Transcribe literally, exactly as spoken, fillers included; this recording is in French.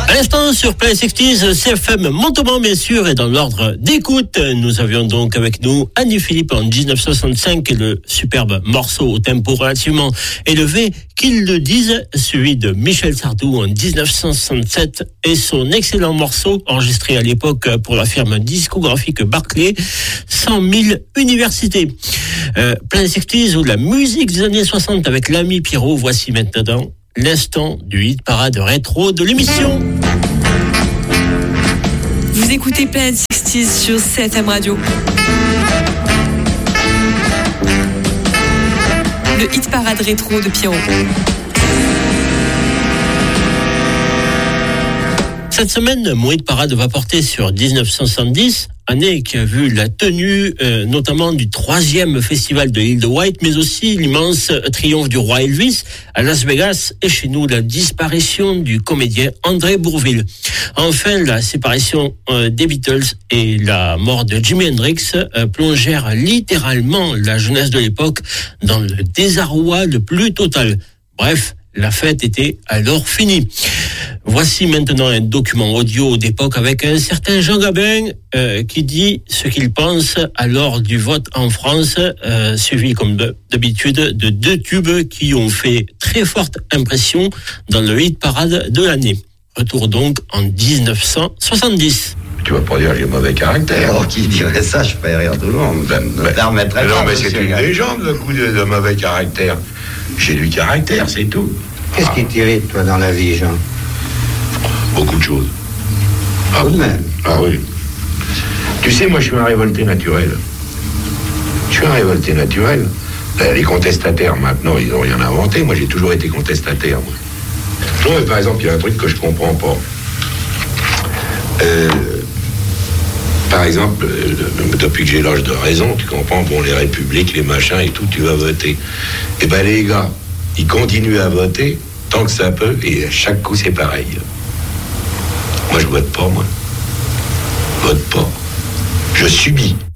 À l'instant sur Planet soixante, C F M Montauban bien sûr, et dans l'ordre d'écoute, nous avions donc avec nous Annie Philippe en dix-neuf cent soixante-cinq et le superbe morceau au tempo relativement élevé, Qu'ils le disent, suivi de Michel Sardou en dix-neuf cent soixante-sept et son excellent morceau enregistré à l'époque pour la firme discographique Barclay, cent mille universités. Euh, Planet soixante ou la musique des années soixante avec l'ami Pierrot, voici maintenant l'instant du hit parade rétro de l'émission. Vous écoutez Planet soixante sur C F M Radio. Le hit parade rétro de Pierrot. Cette semaine, mon hit parade va porter sur dix-neuf cent soixante-dix, année qui a vu la tenue euh, notamment du troisième festival de l'île de White, mais aussi l'immense triomphe du roi Elvis à Las Vegas, et chez nous la disparition du comédien André Bourvil. Enfin, la séparation euh, des Beatles et la mort de Jimi Hendrix euh, plongèrent littéralement la jeunesse de l'époque dans le désarroi le plus total. Bref, la fête était alors finie. Voici maintenant un document audio d'époque avec un certain Jean Gabin euh, qui dit ce qu'il pense à l'heure du vote en France, euh, suivi comme d'habitude de deux tubes qui ont fait très forte impression dans le hit parade de l'année. Retour donc en dix-neuf cent soixante-dix. Tu vas pas dire que j'ai mauvais caractère. Oh, qui dirait ça, je ferais rire tout le monde. Ben, ben, non, mais, très non, bien, mais c'est une légende, le coup de, de mauvais caractère. J'ai du caractère, c'est tout. Qu'est-ce ah. qui t'irrite, toi, dans la vie, Jean? Beaucoup de choses. Ah, tout de même. Ah oui. Tu sais, moi, je suis un révolté naturel. Je suis un révolté naturel. Les contestataires, maintenant, ils n'ont rien inventé. Moi, j'ai toujours été contestataire, moi. Non, mais par exemple, il y a un truc que je comprends pas. Euh, par exemple, euh, depuis que j'ai l'âge de raison, tu comprends, bon, les républiques, les machins et tout, tu vas voter. Eh ben, les gars, ils continuent à voter tant que ça peut, et à chaque coup, c'est pareil. Moi, je vote pas, moi. Je vote pas. Je subis.